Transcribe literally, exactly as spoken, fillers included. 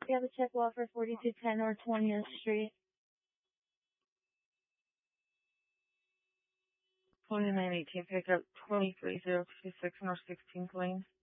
You have a check wall for forty-two ten North twentieth Street. twenty-nine eighteen pickup, twenty-three zero two six North sixteenth Lane.